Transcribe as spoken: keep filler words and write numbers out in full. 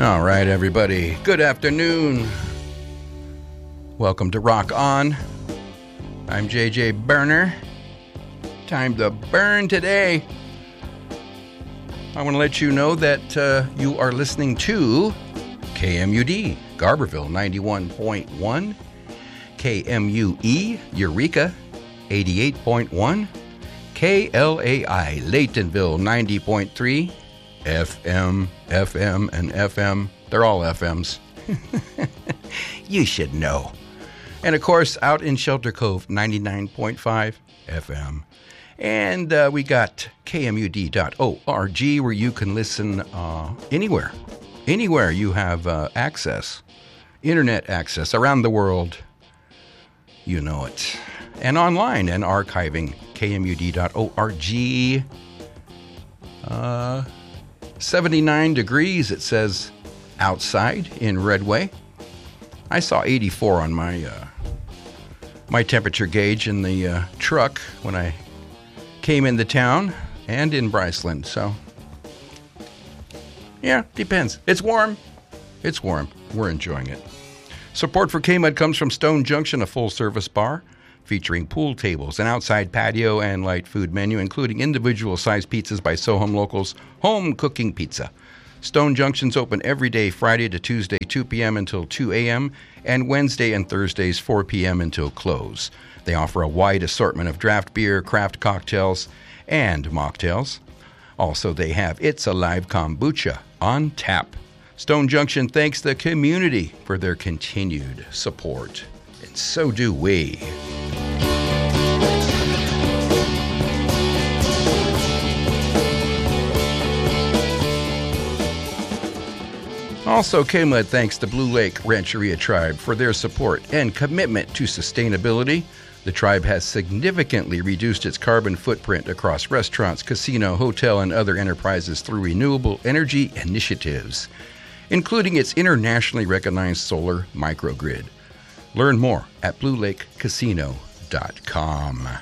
All right, everybody. Good afternoon. Welcome to Rock On. I'm J J Burner. Time to burn today. I want to let you know that uh, you are listening to K M U D, Garberville ninety-one point one, K M U E, Eureka eighty-eight point one, K L A I, Laytonville ninety point three, F M, F M, and F M. They're all F Ms. You should know. And of course, out in Shelter Cove, ninety-nine point five F M. And uh, we got K M U D dot org where you can listen uh, anywhere. Anywhere you have uh, access, internet access around the world. You know it. And online and archiving, K M U D dot org. Uh, seventy-nine degrees, it says, outside in Redway. I saw eighty-four on my uh, my temperature gauge in the uh, truck when I came into town and in Bryceland. So, yeah, depends. It's warm. It's warm. We're enjoying it. Support for K-Mud comes from Stone Junction, a full-service bar featuring pool tables, an outside patio, and light food menu, including individual-sized pizzas by Soham Locals Home Cooking Pizza. Stone Junction's open every day, Friday to Tuesday, two p.m. until two a.m., and Wednesday and Thursdays, four p.m. until close. They offer a wide assortment of draft beer, craft cocktails, and mocktails. Also, they have It's Alive Kombucha on tap. Stone Junction thanks the community for their continued support. And so do we. Also, K-Mud thanks the Blue Lake Rancheria Tribe for their support and commitment to sustainability. The tribe has significantly reduced its carbon footprint across restaurants, casino, hotel, and other enterprises through renewable energy initiatives, including its internationally recognized solar microgrid. Learn more at blue lake casino dot com.